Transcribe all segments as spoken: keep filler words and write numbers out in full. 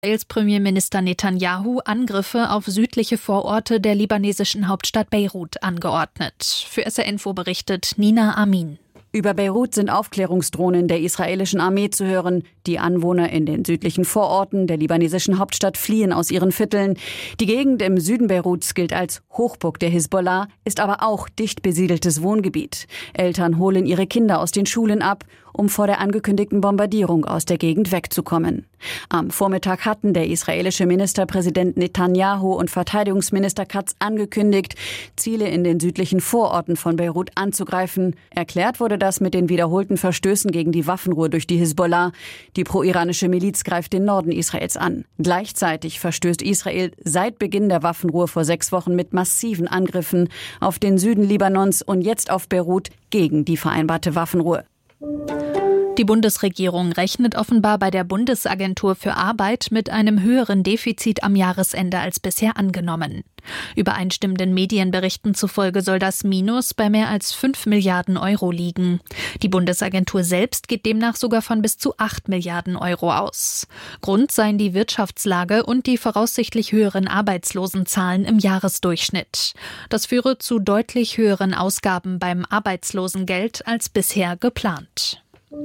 Israels Premierminister Netanyahu Angriffe auf südliche Vororte der libanesischen Hauptstadt Beirut angeordnet. Für S R Info berichtet Nina Amin. Über Beirut sind Aufklärungsdrohnen der israelischen Armee zu hören. Die Anwohner in den südlichen Vororten der libanesischen Hauptstadt fliehen aus ihren Vierteln. Die Gegend im Süden Beiruts gilt als Hochburg der Hisbollah, ist aber auch dicht besiedeltes Wohngebiet. Eltern holen ihre Kinder aus den Schulen ab, um vor der angekündigten Bombardierung aus der Gegend wegzukommen. Am Vormittag hatten der israelische Ministerpräsident Netanyahu und Verteidigungsminister Katz angekündigt, Ziele in den südlichen Vororten von Beirut anzugreifen. Erklärt wurde das mit den wiederholten Verstößen gegen die Waffenruhe durch die Hisbollah. Die pro-iranische Miliz greift den Norden Israels an. Gleichzeitig verstößt Israel seit Beginn der Waffenruhe vor sechs Wochen mit massiven Angriffen auf den Süden Libanons und jetzt auf Beirut gegen die vereinbarte Waffenruhe. Die Bundesregierung rechnet offenbar bei der Bundesagentur für Arbeit mit einem höheren Defizit am Jahresende als bisher angenommen. Übereinstimmenden Medienberichten zufolge soll das Minus bei mehr als fünf Milliarden Euro liegen. Die Bundesagentur selbst geht demnach sogar von bis zu acht Milliarden Euro aus. Grund seien die Wirtschaftslage und die voraussichtlich höheren Arbeitslosenzahlen im Jahresdurchschnitt. Das führe zu deutlich höheren Ausgaben beim Arbeitslosengeld als bisher geplant.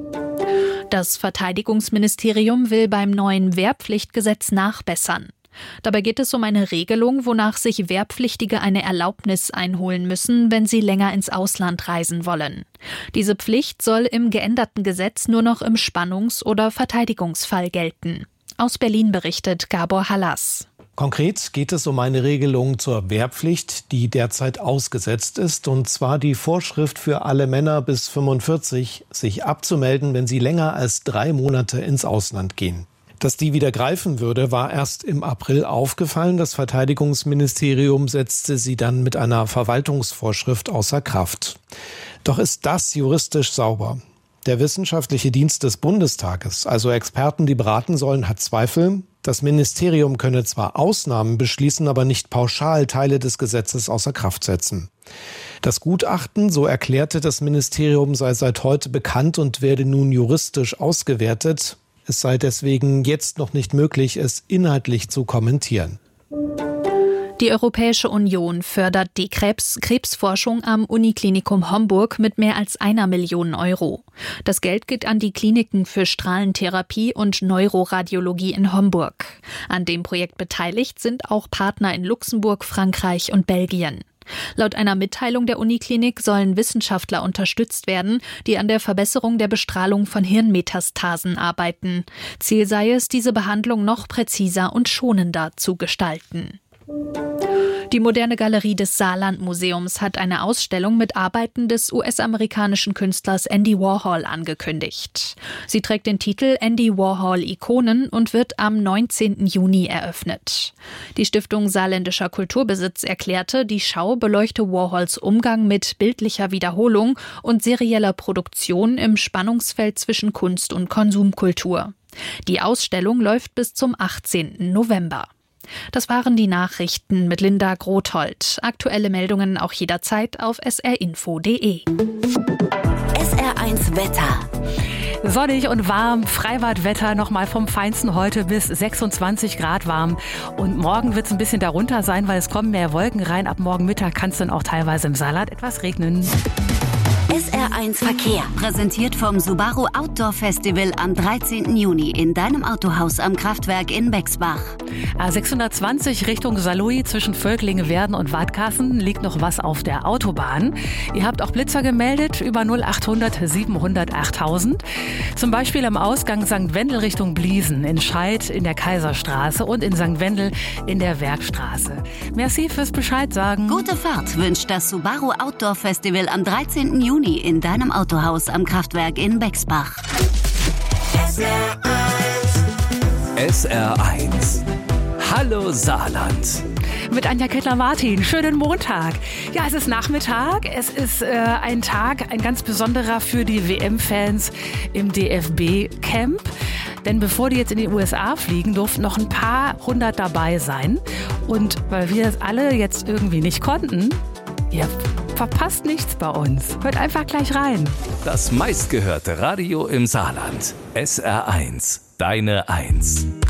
Das Verteidigungsministerium will beim neuen Wehrpflichtgesetz nachbessern. Dabei geht es um eine Regelung, wonach sich Wehrpflichtige eine Erlaubnis einholen müssen, wenn sie länger ins Ausland reisen wollen. Diese Pflicht soll im geänderten Gesetz nur noch im Spannungs- oder Verteidigungsfall gelten. Aus Berlin berichtet Gabor Hallas. Konkret geht es um eine Regelung zur Wehrpflicht, die derzeit ausgesetzt ist, und zwar die Vorschrift für alle Männer bis fünfundvierzig, sich abzumelden, wenn sie länger als drei Monate ins Ausland gehen. Dass die wieder greifen würde, war erst im April aufgefallen. Das Verteidigungsministerium setzte sie dann mit einer Verwaltungsvorschrift außer Kraft. Doch ist das juristisch sauber? Der Wissenschaftliche Dienst des Bundestages, also Experten, die beraten sollen, hat Zweifel. Das Ministerium könne zwar Ausnahmen beschließen, aber nicht pauschal Teile des Gesetzes außer Kraft setzen. Das Gutachten, so erklärte das Ministerium, sei seit heute bekannt und werde nun juristisch ausgewertet. Es sei deswegen jetzt noch nicht möglich, es inhaltlich zu kommentieren. Die Europäische Union fördert die Krebs- Krebsforschung am Uniklinikum Homburg mit mehr als einer Million Euro. Das Geld geht an die Kliniken für Strahlentherapie und Neuroradiologie in Homburg. An dem Projekt beteiligt sind auch Partner in Luxemburg, Frankreich und Belgien. Laut einer Mitteilung der Uniklinik sollen Wissenschaftler unterstützt werden, die an der Verbesserung der Bestrahlung von Hirnmetastasen arbeiten. Ziel sei es, diese Behandlung noch präziser und schonender zu gestalten. Die Moderne Galerie des Saarland-Museums hat eine Ausstellung mit Arbeiten des U S-amerikanischen Künstlers Andy Warhol angekündigt. Sie trägt den Titel Andy Warhol Ikonen und wird am neunzehnten Juni eröffnet. Die Stiftung Saarländischer Kulturbesitz erklärte, die Schau beleuchte Warhols Umgang mit bildlicher Wiederholung und serieller Produktion im Spannungsfeld zwischen Kunst und Konsumkultur. Die Ausstellung läuft bis zum achtzehnten November. Das waren die Nachrichten mit Linda Grothold. Aktuelle Meldungen auch jederzeit auf s r info punkt d e. S R eins Wetter. Sonnig und warm, Freibadwetter nochmal vom Feinsten heute bis sechsundzwanzig Grad warm. Und morgen wird es ein bisschen darunter sein, weil es kommen mehr Wolken rein. Ab morgen Mittag kann es dann auch teilweise im Saarland etwas regnen. S R eins Verkehr, präsentiert vom Subaru Outdoor Festival am dreizehnten Juni in deinem Autohaus am Kraftwerk in Bexbach. A sechshundertzwanzig Richtung Saarlouis zwischen Völklinge-Werden und Wadkassen liegt noch was auf der Autobahn. Ihr habt auch Blitzer gemeldet über null achthundert siebenhundert achttausend. Zum Beispiel am Ausgang Sankt Wendel Richtung Bliesen, in Scheid in der Kaiserstraße und in Sankt Wendel in der Werkstraße. Merci fürs Bescheid sagen. Gute Fahrt wünscht das Subaru Outdoor Festival am dreizehnten Juni in deinem Autohaus am Kraftwerk in Bexbach. S R eins. S R eins. Hallo Saarland. Mit Anja Kettler-Martin. Schönen Montag. Ja, es ist Nachmittag. Es ist äh, ein Tag, ein ganz besonderer für die W M-Fans im D F B-Camp. Denn bevor die jetzt in die U S A fliegen, durften noch ein paar hundert dabei sein. Und weil wir das alle jetzt irgendwie nicht konnten, ihr verpasst nichts bei uns. Hört einfach gleich rein. Das meistgehörte Radio im Saarland. S R eins. Deine Eins.